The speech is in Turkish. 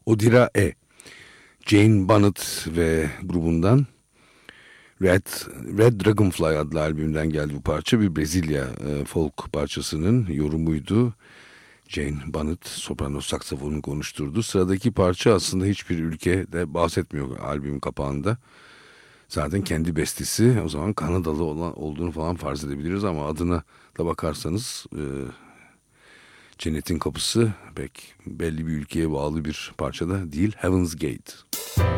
Odira E. Jane Bonnet ve grubundan Red Dragonfly adlı albümden geldi bu parça. Bir Brezilya folk parçasının yorumuydu. Jane Bonnet soprano saksafonu konuşturdu. Sıradaki parça aslında hiçbir ülkede bahsetmiyor albümün kapağında. Zaten kendi bestesi, o zaman Kanadalı olduğunu falan farz edebiliriz ama adına da bakarsanız Cennetin Kapısı pek belli bir ülkeye bağlı bir parçada değil. Heaven's Gate.